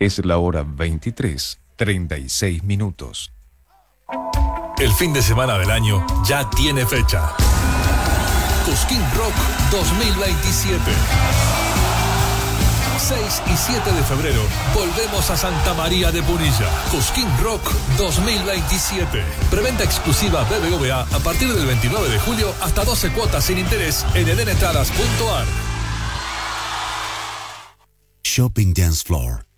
Es la hora 23:36. El fin de semana del año ya tiene fecha. Cosquín Rock 2027. 6 y 7 de febrero volvemos a Santa María de Punilla. Cosquín Rock 2027. Preventa exclusiva BBVA a partir del 29 de julio hasta 12 cuotas sin interés en edenentradas.ar. Shopping Dance Floor.